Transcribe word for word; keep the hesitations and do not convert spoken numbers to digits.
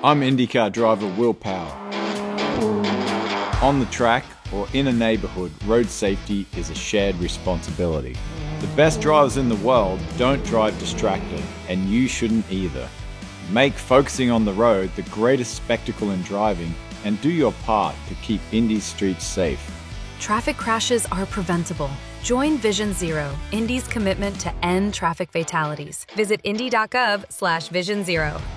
I'm IndyCar driver Will Power. On the track or in a neighborhood, road safety is a shared responsibility. The best drivers in the world don't drive distracted, and you shouldn't either. Make focusing on the road the greatest spectacle in driving, and do your part to keep Indy's streets safe. Traffic crashes are preventable. Join Vision Zero, Indy's commitment to end traffic fatalities. Visit indy dot gov slash vision zero.